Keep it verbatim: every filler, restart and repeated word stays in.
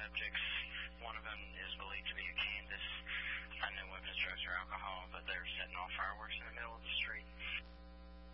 subjects. One of them is believed to be a